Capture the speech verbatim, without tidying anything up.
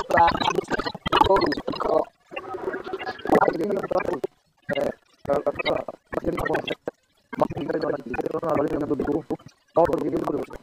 Makin dari mana kita orang lain yang duduk, kau pergi dulu.